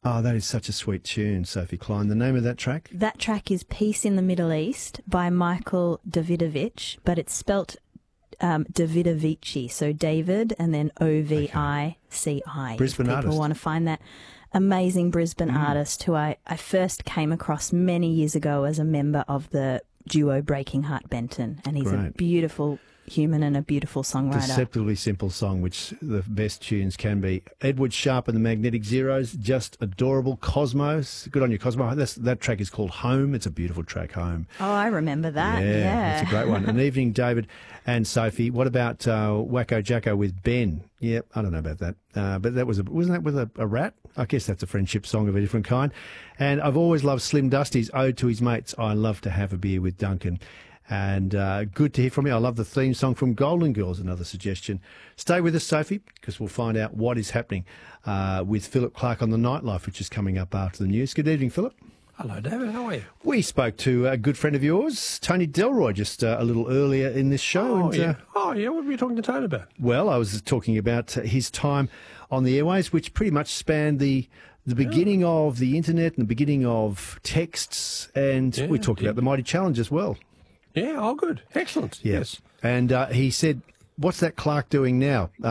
Oh, that is such a sweet tune, Sophie Klein. The name of that track? That track is Peace in the Middle East by Michael Davidovich, but it's spelt Davidovici, so David and then O-V-I-C-I. Brisbane if artist. people want to find that amazing Brisbane artist who I first came across many years ago as a member of the duo Breaking Heart Benton, and he's a beautiful human and a beautiful songwriter. Deceptively simple song, which the best tunes can be. Edward Sharp and the Magnetic Zeros, just adorable. Cosmos, good on you, Cosmo. That track is called Home. It's a beautiful track, Home. Oh, I remember that. Yeah. It's a great one. An evening, David and Sophie. What about Wacko Jacko with Ben? Yep, I don't know about that. But that wasn't that with a rat? I guess that's a friendship song of a different kind. And I've always loved Slim Dusty's Ode to His Mates. I love to have a beer with Duncan. And good to hear from you. I love the theme song from Golden Girls, another suggestion. Stay with us, Sophie, because we'll find out what is happening with Philip Clark on the Nightlife, which is coming up after the news. Good evening, Philip. Hello, David. How are you? We spoke to a good friend of yours, Tony Delroy, just a little earlier in this show. Yeah. What were you talking to Tony about? Well, I was talking about his time on the airways, which pretty much spanned the beginning of the internet and the beginning of texts, and we talked about the Mighty Challenge as well. Yeah, good. Excellent. Yes. And he said, what's that Clark doing now?